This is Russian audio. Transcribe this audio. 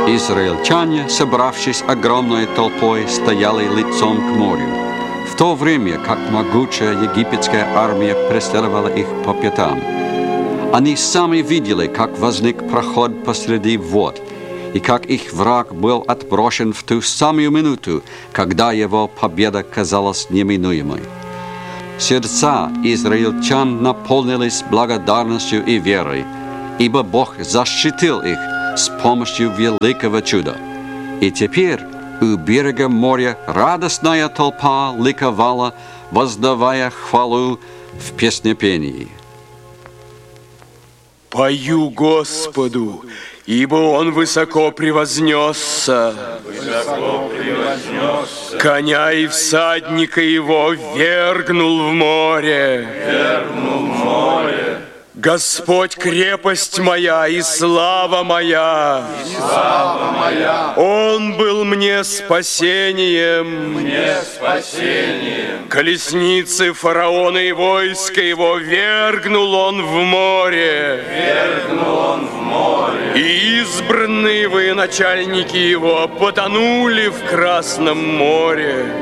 Израильтяне, собравшись огромной толпой, стояли лицом к морю, в то время как могучая египетская армия преследовала их по пятам. Они сами видели, как возник проход посреди вод, и как их враг был отброшен в ту самую минуту, когда его победа казалась неминуемой. Сердца израильтян наполнились благодарностью и верой, ибо Бог защитил их с помощью великого чуда. И теперь у берега моря радостная толпа ликовала, воздавая хвалу в песнепении. Пою Господу, ибо Он высоко превознесся. Коня и всадника его ввергнул в море. Господь крепость моя и слава моя. Он был мне спасением. Колесницы фараона и войска его ввергнул он в море. И избранные военачальники его потонули в Красном море.